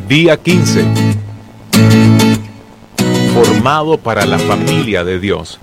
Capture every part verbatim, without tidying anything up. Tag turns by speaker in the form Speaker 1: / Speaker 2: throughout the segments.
Speaker 1: Día quince. Formado para la familia de Dios.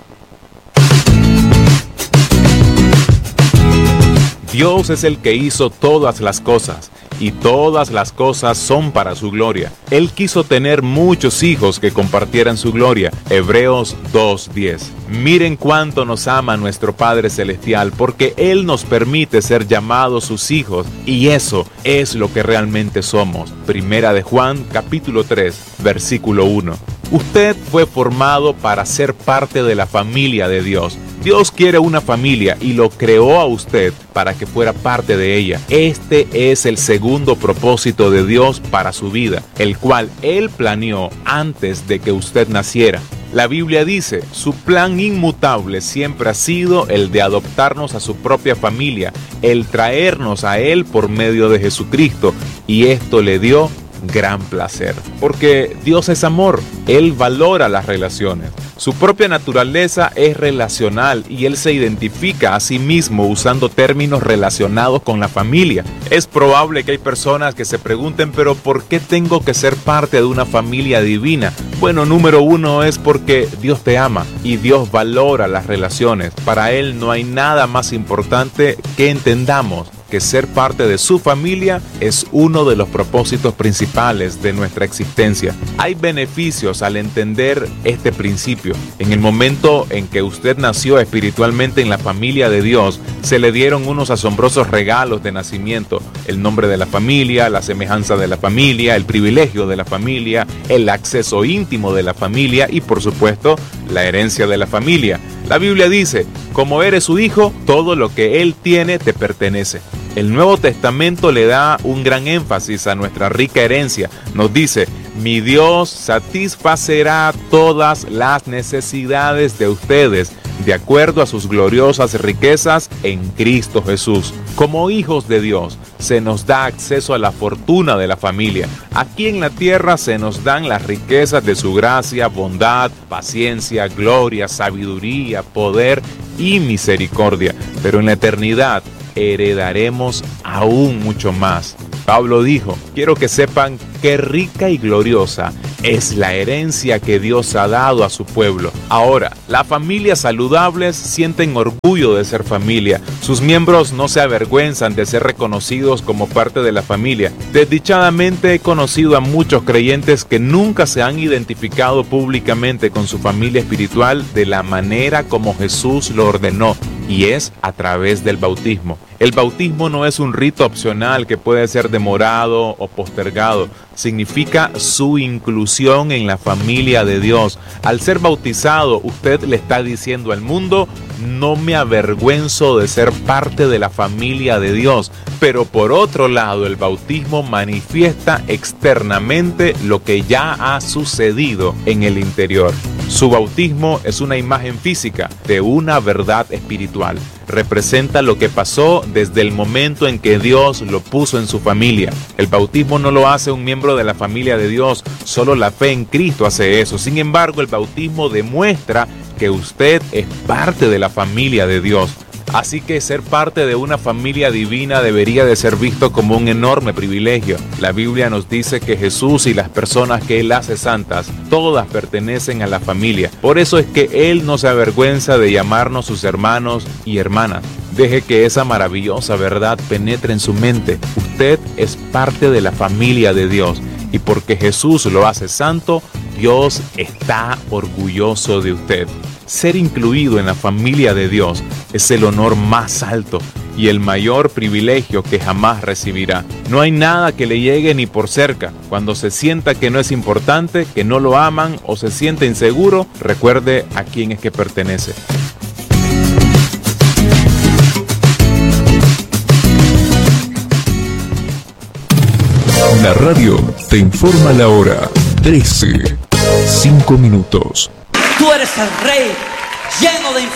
Speaker 1: Dios es el que hizo todas las cosas, y todas las cosas son para su gloria. Él quiso tener muchos hijos que compartieran su gloria. Hebreos dos diez. Miren cuánto nos ama nuestro Padre Celestial, porque Él nos permite ser llamados sus hijos, y eso es lo que realmente somos. Primera de Juan, capítulo tres, versículo uno. Usted fue formado para ser parte de la familia de Dios. Dios quiere una familia y lo creó a usted para que fuera parte de ella. Este es el segundo propósito de Dios para su vida, el cual Él planeó antes de que usted naciera. La Biblia dice, su plan inmutable siempre ha sido el de adoptarnos a su propia familia, el traernos a Él por medio de Jesucristo, y esto le dio gran placer, porque Dios es amor. Él valora las relaciones. Su propia naturaleza es relacional y Él se identifica a sí mismo usando términos relacionados con la familia. Es probable que hay personas que se pregunten, pero ¿por qué tengo que ser parte de una familia divina? Bueno, número uno es porque Dios te ama y Dios valora las relaciones. Para Él no hay nada más importante que entendamos que ser parte de su familia es uno de los propósitos principales de nuestra existencia. Hay beneficios al entender este principio. En el momento en que usted nació espiritualmente en la familia de Dios, se le dieron unos asombrosos regalos de nacimiento: el nombre de la familia, la semejanza de la familia, el privilegio de la familia, el acceso íntimo de la familia y, por supuesto, la herencia de la familia. La Biblia dice, como eres su hijo, todo lo que Él tiene te pertenece. El Nuevo Testamento le da un gran énfasis a nuestra rica herencia. Nos dice, mi Dios satisfacerá todas las necesidades de ustedes, de acuerdo a sus gloriosas riquezas en Cristo Jesús. Como hijos de Dios, se nos da acceso a la fortuna de la familia. Aquí en la tierra se nos dan las riquezas de su gracia, bondad, paciencia, gloria, sabiduría, poder y misericordia. Pero en la eternidad heredaremos aún mucho más. Pablo dijo, quiero que sepan qué rica y gloriosa es la herencia que Dios ha dado a su pueblo. Ahora, las familias saludables sienten orgullo de ser familia. Sus miembros no se avergüenzan de ser reconocidos como parte de la familia. Desdichadamente he conocido a muchos creyentes que nunca se han identificado públicamente con su familia espiritual de la manera como Jesús lo ordenó, y es a través del bautismo. El bautismo no es un rito opcional que puede ser demorado o postergado. Significa su inclusión en la familia de Dios. Al ser bautizado, usted le está diciendo al mundo, no me avergüenzo de ser parte de la familia de Dios. Pero por otro lado, el bautismo manifiesta externamente lo que ya ha sucedido en el interior. Su bautismo es una imagen física de una verdad espiritual. Representa lo que pasó desde el momento en que Dios lo puso en su familia. El bautismo no lo hace un miembro de la familia de Dios, solo la fe en Cristo hace eso. Sin embargo, el bautismo demuestra que usted es parte de la familia de Dios. Así que ser parte de una familia divina debería de ser visto como un enorme privilegio. La Biblia nos dice que Jesús y las personas que Él hace santas, todas pertenecen a la familia. Por eso es que Él no se avergüenza de llamarnos sus hermanos y hermanas. Deje que esa maravillosa verdad penetre en su mente. Usted es parte de la familia de Dios. Y porque Jesús lo hace santo, Dios está orgulloso de usted. Ser incluido en la familia de Dios es el honor más alto y el mayor privilegio que jamás recibirá. No hay nada que le llegue ni por cerca. Cuando se sienta que no es importante, que no lo aman o se siente inseguro, recuerde a quién es que pertenece.
Speaker 2: La radio te informa la hora. trece, cinco minutos.
Speaker 3: Tú eres el rey lleno de